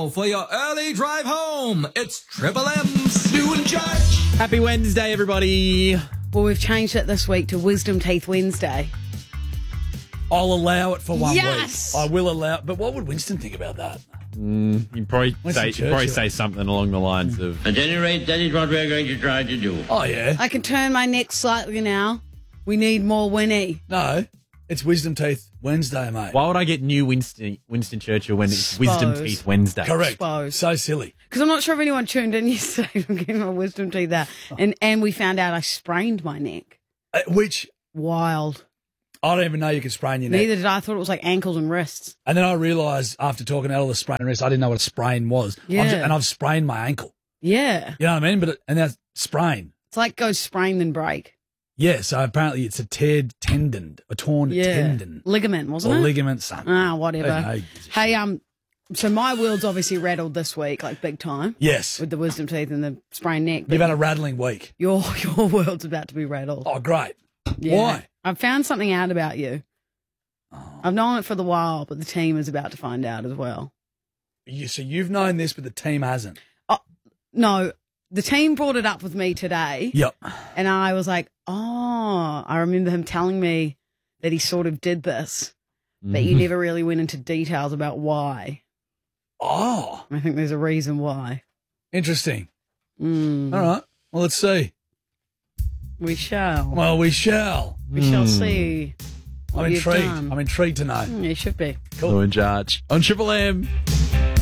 now for your early drive home. It's Triple M's Stu and Judge. Happy Wednesday, everybody. Well, we've changed it this week to Wisdom Teeth Wednesday. I'll allow it for 1 Yes! week. I will allow it. But what would Winston think about that? You'd probably say something along the lines of... At any rate, that is what we're going to try to do. Oh, yeah. I can turn my neck slightly now. We need more Winnie. No, it's Wisdom Teeth Wednesday, mate. Why would I get new Winston Churchill when it's Wisdom Suppose. Teeth Wednesday? Correct. Suppose. So silly. Because I'm not sure if anyone tuned in yesterday from getting my wisdom teeth out. And we found out I sprained my neck. Which Wild. I don't even know you can sprain your neck. Neither did I. I thought it was like ankles and wrists. And then I realised after talking out all the sprain wrist, I didn't know what a sprain was. Yeah. And I've sprained my ankle. Yeah. You know what I mean? And that's sprain. It's like go sprain then break. Yeah, so apparently it's a teared tendon, a torn tendon. Ligament, wasn't Or it? ligament, something. Ah, whatever. Who knows? Hey, so my world's obviously rattled this week, like big time. Yes. With the wisdom teeth and the sprained neck. You've had a rattling week. Your world's about to be rattled. Oh, great. Yeah. Why? I've found something out about you. Oh. I've known it for the while, but the team is about to find out as well. So you've known this, but the team hasn't. No, the team brought it up with me today. Yep. And I was like, oh, I remember him telling me that he sort of did this, but you never really went into details about why. Oh, I think there's a reason why. interesting. All Mm, right. Well, let's see. we shall. Well, we shall. We shall see. I'm what you've intrigued. done. I'm intrigued to know. You should be. Stu and Judge on Triple M.